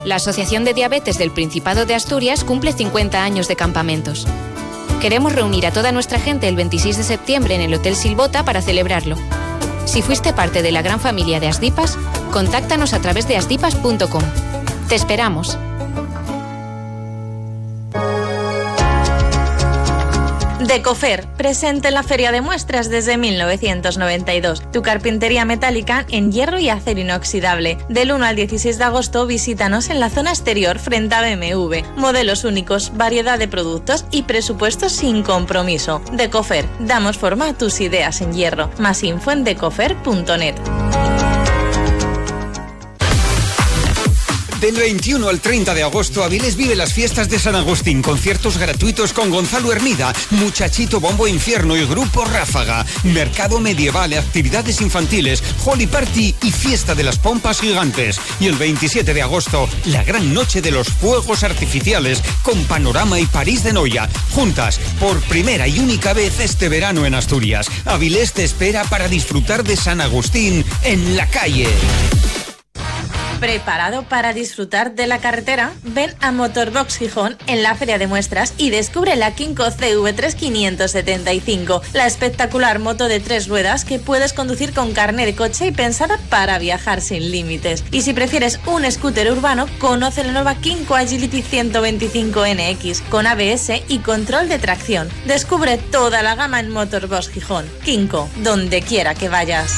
La Asociación de Diabetes del Principado de Asturias cumple 50 años de campamentos. Queremos reunir a toda nuestra gente el 26 de septiembre en el Hotel Silvota para celebrarlo. Si fuiste parte de la gran familia de Asdipas, contáctanos a través de asdipas.com. Te esperamos. Decofer, presente en la Feria de Muestras desde 1992. Tu carpintería metálica en hierro y acero inoxidable. Del 1 al 16 de agosto visítanos en la zona exterior frente a BMW. Modelos únicos, variedad de productos y presupuestos sin compromiso. Decofer, damos forma a tus ideas en hierro. Más info en decofer.net. Del 21 al 30 de agosto, Avilés vive las fiestas de San Agustín. Conciertos gratuitos con Gonzalo Hermida, Muchachito Bombo Infierno y Grupo Ráfaga. Mercado medieval, actividades infantiles, Holy Party y fiesta de las pompas gigantes. Y el 27 de agosto, la gran noche de los fuegos artificiales con Panorama y París de Noia. Juntas, por primera y única vez este verano en Asturias. Avilés te espera para disfrutar de San Agustín en la calle. ¿Preparado para disfrutar de la carretera? Ven a Motorbox Gijón en la Feria de Muestras y descubre la Kinko CV3 575, la espectacular moto de 3 ruedas que puedes conducir con carné de coche y pensada para viajar sin límites. Y si prefieres un scooter urbano, conoce la nueva Kinko Agility 125 NX con ABS y control de tracción. Descubre toda la gama en Motorbox Gijón. Kinko, donde quiera que vayas.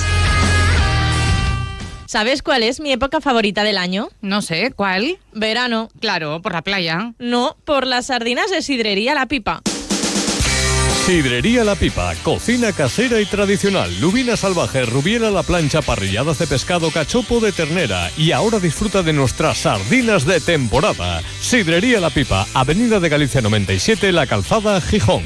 ¿Sabes cuál es mi época favorita del año? No sé, ¿cuál? Verano. Claro, por la playa. No, por las sardinas de Sidrería La Pipa. Sidrería La Pipa, cocina casera y tradicional, lubina salvaje, rubiera a la plancha, parrilladas de pescado, cachopo de ternera y ahora disfruta de nuestras sardinas de temporada. Sidrería La Pipa, Avenida de Galicia 97, La Calzada, Gijón.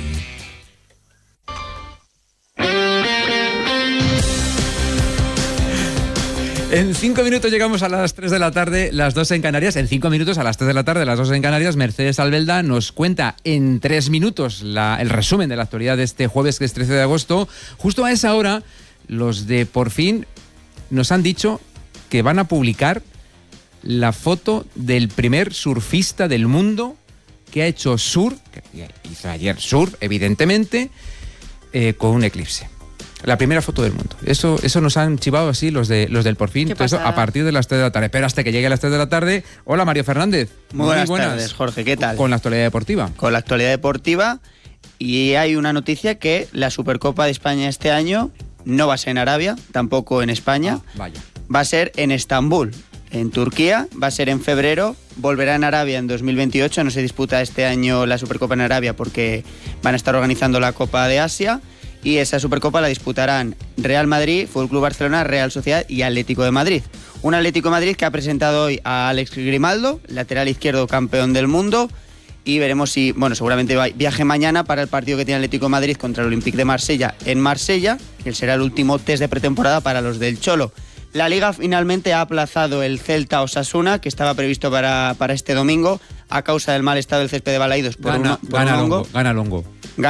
En 5 minutos llegamos a las 3 de la tarde, las 2 en Canarias. En 5 minutos a las 3 de la tarde, las 2 en Canarias, Mercedes Albelda nos cuenta en 3 minutos el resumen de la actualidad de este jueves, que es 13 de agosto. Justo a esa hora, los de Por Fin nos han dicho que van a publicar la foto del primer surfista del mundo que ha hecho surf, que hizo ayer surf, evidentemente, con un eclipse. La primera foto del mundo. Eso nos han chivado así los del Por Fin. Todo eso a partir de las 3 de la tarde. Pero hasta que llegue a las 3 de la tarde. Hola, Mario Fernández. Muy buenas tardes, Jorge. ¿Qué tal? Con la actualidad deportiva. Con la actualidad deportiva. Y hay una noticia que la Supercopa de España este año no va a ser en Arabia, tampoco en España. Vaya. Va a ser en Estambul, en Turquía. Va a ser en febrero. Volverá en Arabia en 2028. No se disputa este año la Supercopa en Arabia porque van a estar organizando la Copa de Asia. Y esa Supercopa la disputarán Real Madrid, Fútbol Club Barcelona, Real Sociedad y Atlético de Madrid. Un Atlético de Madrid que ha presentado hoy a Alex Grimaldo, lateral izquierdo campeón del mundo, y veremos si, seguramente viaje mañana para el partido que tiene Atlético de Madrid contra el Olympique de Marsella en Marsella, que será el último test de pretemporada para los del Cholo. La Liga finalmente ha aplazado el Celta Osasuna, que estaba previsto para este domingo, a causa del mal estado del césped de Balaidos Gana Longo. Gana Longo.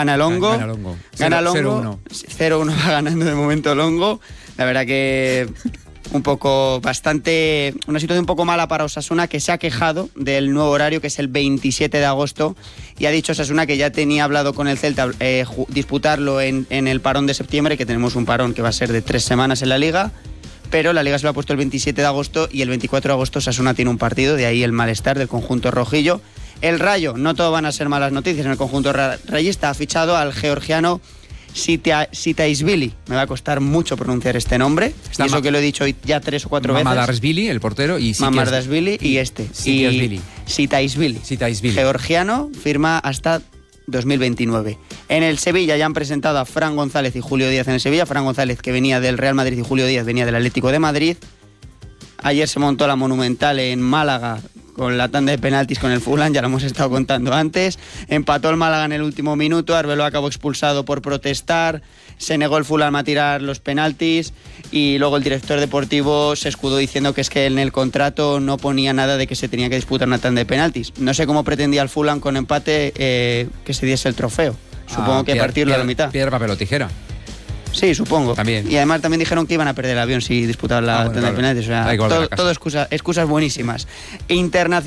0-1 va ganando de momento Longo. La verdad que una situación un poco mala para Osasuna, que se ha quejado del nuevo horario, que es el 27 de agosto, y ha dicho Osasuna que ya tenía hablado con el Celta disputarlo en el parón de septiembre, que tenemos un parón que va a ser de 3 semanas en la Liga, pero la Liga se lo ha puesto el 27 de agosto y el 24 de agosto Osasuna tiene un partido, de ahí el malestar del conjunto rojillo. El Rayo, no todo van a ser malas noticias en el conjunto rayista, ha fichado al georgiano Sitaishvili. Me va a costar mucho pronunciar este nombre, y eso que lo he dicho ya 3 o 4 veces. Mamardashvili, el portero, y Mamardashvili y Sitaishvili. Georgiano, firma hasta 2029. En el Sevilla ya han presentado a Fran González y Julio Díaz en el Sevilla. Fran González, que venía del Real Madrid, y Julio Díaz venía del Atlético de Madrid. Ayer se montó la Monumental en Málaga con la tanda de penaltis con el Fulham, ya lo hemos estado contando antes. Empató el Málaga en el último minuto, Arbeloa acabó expulsado por protestar, se negó el Fulham a tirar los penaltis y luego el director deportivo se escudó diciendo que es que en el contrato no ponía nada de que se tenía que disputar una tanda de penaltis. No sé cómo pretendía el Fulham con empate que se diese el trofeo. Supongo que partirlo a la mitad. Piedra, papel o tijera. Sí, supongo. También. Y además también dijeron que iban a perder el avión si disputaban la tanda de penaltis. O sea, Hay que volver a casa. todo excusas buenísimas.